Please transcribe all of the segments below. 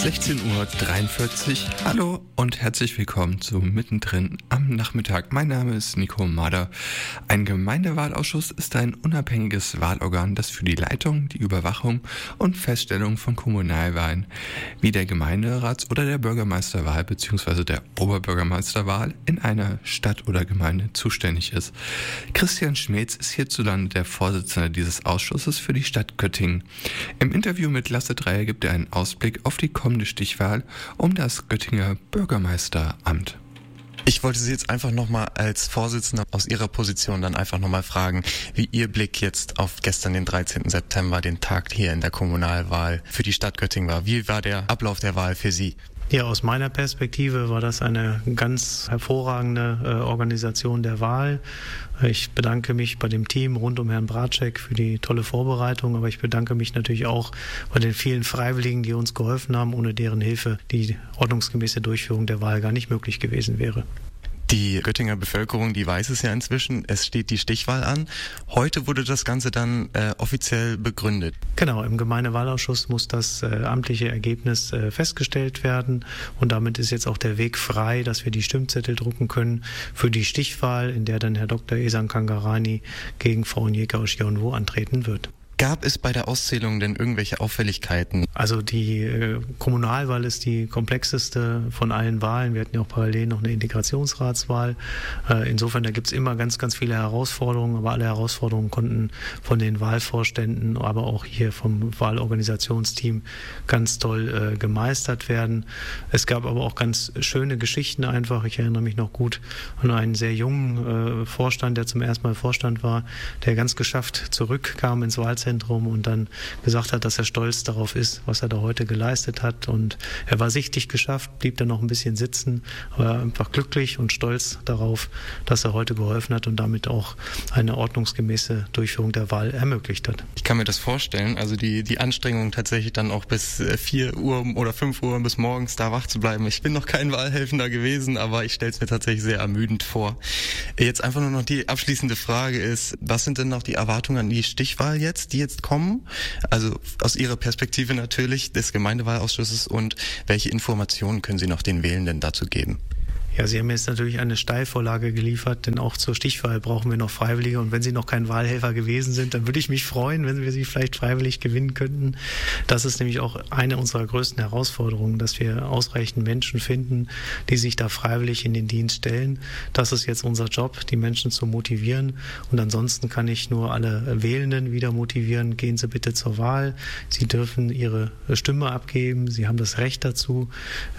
16:43 Uhr. Hallo und herzlich willkommen zu Mittendrin am Nachmittag. Mein Name ist Nico Mader. Ein Gemeindewahlausschuss ist ein unabhängiges Wahlorgan, das für die Leitung, die Überwachung und Feststellung von Kommunalwahlen wie der Gemeinderats- oder der Bürgermeisterwahl bzw. der Oberbürgermeisterwahl in einer Stadt oder Gemeinde zuständig ist. Christian Schmetz ist hierzulande der Vorsitzende dieses Ausschusses für die Stadt Göttingen. Im Interview mit Lasse Dreier gibt er einen Ausblick auf die kommende Stichwahl um das Göttinger Bürgermeisteramt. Ich wollte Sie jetzt einfach nochmal als Vorsitzender aus Ihrer Position dann einfach nochmal fragen, wie Ihr Blick jetzt auf gestern, den 13. September, den Tag hier in der Kommunalwahl für die Stadt Göttingen war. Wie war der Ablauf der Wahl für Sie? Ja, aus meiner Perspektive war das eine ganz hervorragende Organisation der Wahl. Ich bedanke mich bei dem Team rund um Herrn Bratschek für die tolle Vorbereitung, aber ich bedanke mich natürlich auch bei den vielen Freiwilligen, die uns geholfen haben, ohne deren Hilfe die ordnungsgemäße Durchführung der Wahl gar nicht möglich gewesen wäre. Die Göttinger Bevölkerung, die weiß es ja inzwischen, es steht die Stichwahl an. Heute wurde das Ganze dann offiziell begründet. Genau, im Gemeindewahlausschuss muss das amtliche Ergebnis festgestellt werden und damit ist jetzt auch der Weg frei, dass wir die Stimmzettel drucken können für die Stichwahl, in der dann Herr Dr. Ehsan Kangarani gegen Frau Onyeka Oshionwo antreten wird. Gab es bei der Auszählung denn irgendwelche Auffälligkeiten? Also die Kommunalwahl ist die komplexeste von allen Wahlen. Wir hatten ja auch parallel noch eine Integrationsratswahl. Insofern, da gibt es immer ganz, ganz viele Herausforderungen, aber alle Herausforderungen konnten von den Wahlvorständen, aber auch hier vom Wahlorganisationsteam ganz toll gemeistert werden. Es gab aber auch ganz schöne Geschichten einfach. Ich erinnere mich noch gut an einen sehr jungen Vorstand, der zum ersten Mal Vorstand war, der ganz geschafft zurückkam ins Wahlzentrum und dann gesagt hat, dass er stolz darauf ist, was er da heute geleistet hat. Und er war sichtlich geschafft, blieb dann noch ein bisschen sitzen, aber einfach glücklich und stolz darauf, dass er heute geholfen hat und damit auch eine ordnungsgemäße Durchführung der Wahl ermöglicht hat. Ich kann mir das vorstellen, also die Anstrengung tatsächlich dann auch bis 4 Uhr oder 5 Uhr bis morgens da wach zu bleiben. Ich bin noch kein Wahlhelfender gewesen, aber ich stelle es mir tatsächlich sehr ermüdend vor. Jetzt einfach nur noch die abschließende Frage ist, was sind denn noch die Erwartungen an die Stichwahl jetzt, die jetzt kommen? Also aus Ihrer Perspektive natürlich des Gemeindewahlausschusses und welche Informationen können Sie noch den Wählenden dazu geben? Ja, Sie haben jetzt natürlich eine Steilvorlage geliefert, denn auch zur Stichwahl brauchen wir noch Freiwillige. Und wenn Sie noch kein Wahlhelfer gewesen sind, dann würde ich mich freuen, wenn wir Sie vielleicht freiwillig gewinnen könnten. Das ist nämlich auch eine unserer größten Herausforderungen, dass wir ausreichend Menschen finden, die sich da freiwillig in den Dienst stellen. Das ist jetzt unser Job, die Menschen zu motivieren. Und ansonsten kann ich nur alle Wählenden wieder motivieren. Gehen Sie bitte zur Wahl. Sie dürfen Ihre Stimme abgeben. Sie haben das Recht dazu.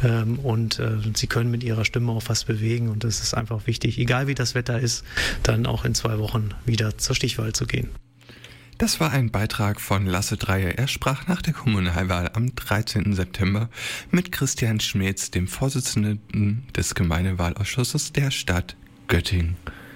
Und Sie können mit Ihrer Stimme auch was bewegen und es ist einfach wichtig, egal wie das Wetter ist, dann auch in 2 Wochen wieder zur Stichwahl zu gehen. Das war ein Beitrag von Lasse Dreier. Er sprach nach der Kommunalwahl am 13. September mit Christian Schmetz, dem Vorsitzenden des Gemeindewahlausschusses der Stadt Göttingen.